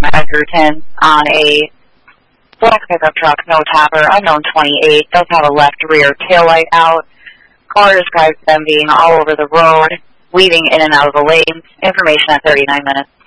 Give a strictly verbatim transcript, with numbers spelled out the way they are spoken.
Edgerton on a black pickup truck, no topper, unknown twenty-eight, does have a left rear taillight out. Caller describes them being all over the road, weaving in and out of the lanes. Information at thirty-nine minutes.